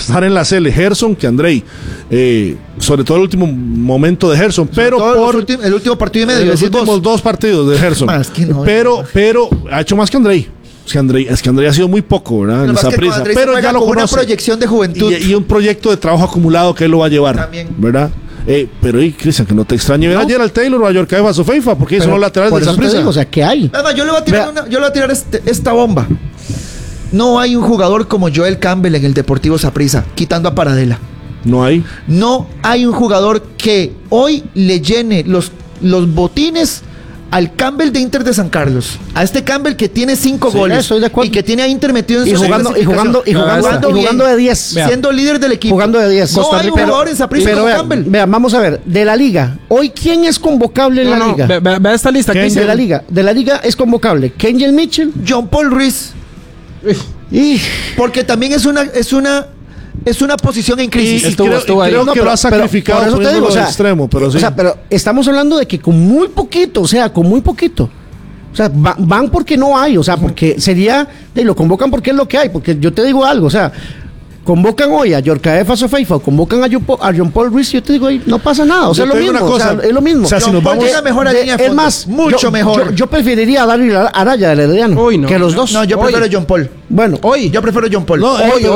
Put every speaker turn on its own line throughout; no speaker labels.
estar en la Cele, Gerson que Andrei. Sobre todo el último momento de Gerson, pero
el último partido y medio.
Los últimos 2 partidos de Gerson. Pero ha hecho más que Andrei. Es que Andrei ha sido muy poco, ¿verdad? En esa prisa. Pero ya lo conoce.
Una proyección de juventud.
Y un proyecto de trabajo acumulado que él lo va a llevar. También. ¿Verdad? Pero, Cristian, que no te extrañe ver ayer al Taylor o a Yorkaev a Sofeifa, porque son los laterales de esa prisa.
O sea, ¿qué hay?
Además, yo le voy a tirar esta bomba. No hay un jugador como Joel Campbell en el Deportivo Saprissa, quitando a Paradela.
No hay.
No hay un jugador que hoy le llene los botines al Campbell de Inter de San Carlos. A este Campbell que tiene 5 goles.
Estoy de acuerdo.
Y que tiene a Inter metido en su
jugando de 10.
Siendo líder del equipo.
Jugando de 10.
No hay un jugador en Saprissa como Campbell.
Vean, vamos a ver. De la liga. Hoy, ¿quién es convocable en la liga?
Vea esta lista.
De la liga es convocable Kenjel Mitchell.
John Paul Ruiz. Porque también es una posición en crisis.
Creo que lo ha sacrificado.
Por eso te digo,
extremo, pero sí.
Pero estamos hablando de que con muy poquito. O sea, van porque no hay. O sea, porque sería. Lo convocan porque es lo que hay. Porque yo te digo algo. O sea, convocan hoy a Yorkaev a Sofeifa o convocan a John Paul Ruiz. Yo te digo, no pasa nada. O sea, es lo mismo. Es lo mismo.
O sea, si nos vamos a mejor línea de fondo.
Es más,
mucho mejor.
Yo preferiría a Darryl Araya del Herediano que los dos.
No, yo prefiero a John Paul.
Bueno,
yo prefiero a John Paul.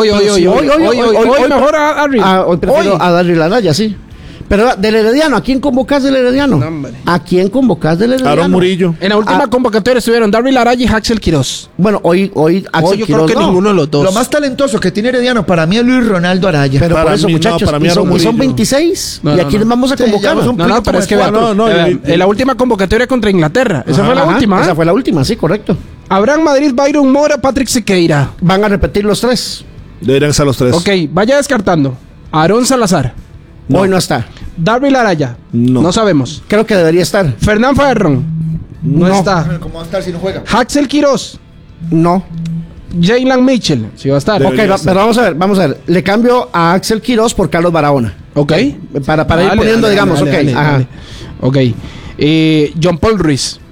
Hoy mejor a Darryl.
Hoy prefiero a Darryl Araya, sí. Pero del Herediano, ¿a quién convocás del Herediano? No, ¿a quién convocás del Herediano?
Aaron Murillo.
En la última convocatoria estuvieron Darryl Araya y Axel Quiroz.
Bueno, hoy Axel
yo
Quiroz
creo que ninguno de los dos.
Lo más talentoso que tiene Herediano para mí es Luis Ronaldo Araya.
Pero para eso, muchachos,
para mí
son 26. ¿Y a quién vamos a convocar?
No, pero es que en la última convocatoria contra Inglaterra. Esa fue la última.
Esa fue la última, sí, correcto.
Abraham Madrid, Byron Mora, Patrick Sequeira.
Van a repetir los 3.
Deberían ser los 3.
Ok, vaya descartando. Aarón Salazar.
Hoy no está.
Darryl Araya. No sabemos.
Creo que debería estar.
Fernán Ferron. No está.
¿Cómo va a estar si no juega?
Axel Quiroz.
No.
Jalen Mitchell. Sí va a estar.
Pero vamos a ver. Le cambio a Axel Quiroz por Carlos Barahona.
Ok.
Para ir poniendo, digamos,
dale. Ok. John Paul Ruiz.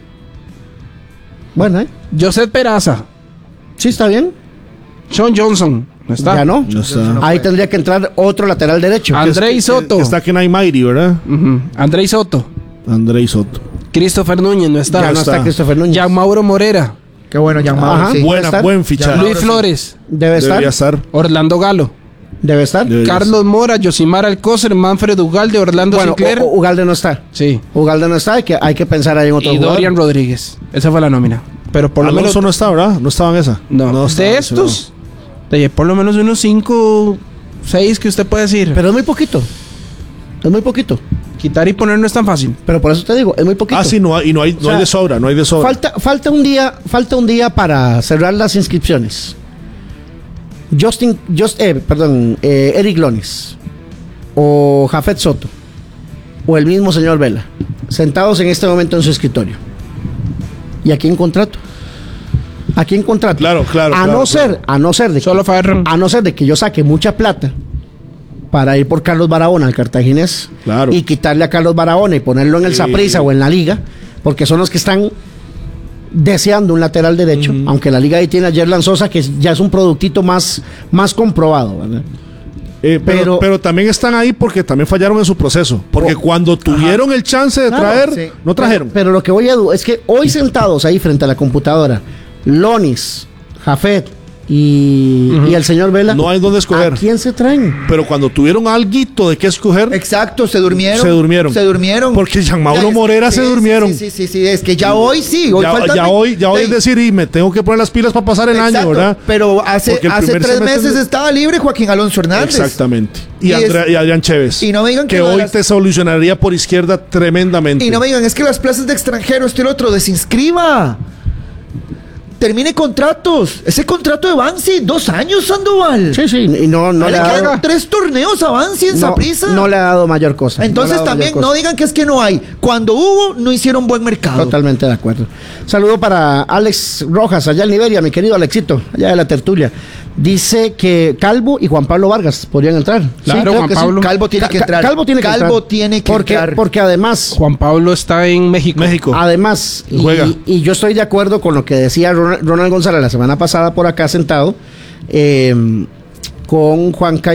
Bueno,
Josep Peraza.
Sí, está bien.
Sean Johnson. No está.
Ya no está. Ahí tendría que entrar otro lateral derecho.
Andrei Soto.
Está Kenai Mairi, ¿verdad?
Andrei Soto. Christopher Núñez no está.
Ya no está Christopher Núñez.
Jean Mauro Morera.
Qué bueno, Jean Mauro.
Sí.
Buen fichaje.
Luis Flores.
Debería estar.
Orlando Galo.
Debe estar.
Carlos Mora, Yosimar Alcócer, Manfred Ugalde, Orlando Sinclair.
Ugalde no está.
Sí.
Ugalde no está, hay que pensar ahí en otro jugador.
Dorian Rodríguez. Esa fue la nómina. Pero por lo menos
no está, ¿verdad? No estaba en esa.
No de estos, por lo menos unos 5, 6 que usted puede decir.
Pero es muy poquito.
Quitar y poner no es tan fácil.
Pero por eso te digo, es muy poquito.
No hay de sobra.
Falta un día para cerrar las inscripciones. Eric Lonis o Jafet Soto o el mismo señor Vela sentados en este momento en su escritorio. ¿Y a quién contrato?
Claro.
A no ser de que yo saque mucha plata para ir por Carlos Barahona al Cartaginés y quitarle a Carlos Barahona y ponerlo en el Saprissa o en la Liga, porque son los que están deseando un lateral derecho, aunque la Liga ahí tiene a Yerlan Sosa, que ya es un productito más comprobado, ¿verdad?
Pero también están ahí porque también fallaron en su proceso. Porque cuando tuvieron el chance de traer, no trajeron.
Pero lo que voy a decir es que hoy sentados ahí frente a la computadora, Lonis, Jafet y el señor Vela,
no hay dónde escoger.
¿A quién se traen?
Pero cuando tuvieron alguito de qué escoger,
exacto, se durmieron.
Porque Jean Mauro Morera se durmieron.
Sí, es que ya hoy sí.
Hoy es decir, y me tengo que poner las pilas para pasar el año, ¿verdad?
Pero hace 3 meses estaba libre Joaquín Alonso Hernández.
Exactamente. Y Adrián Chévez.
Y no me digan
que hoy te solucionaría por izquierda tremendamente.
Y no me digan, es que las plazas de extranjero, esto y lo otro, desinscriba. Termine contratos. Ese contrato de Bansi, 2 años, Sandoval.
Sí, y no le ha dado
3 torneos a Bansi en Saprissa.
No le ha dado mayor cosa.
Entonces también no digan que es que no hay. Cuando hubo, no hicieron buen mercado.
Totalmente de acuerdo. Saludo para Alex Rojas, allá en Liberia, mi querido Alexito, allá de la tertulia. Dice que Calvo y Juan Pablo Vargas podrían entrar.
Claro,
sí,
Juan Pablo.
Calvo tiene que entrar.
Calvo tiene que entrar. Porque además
Juan Pablo está en México.
Además, y yo estoy de acuerdo con lo que decía Ronald González la semana pasada por acá sentado, con Juanca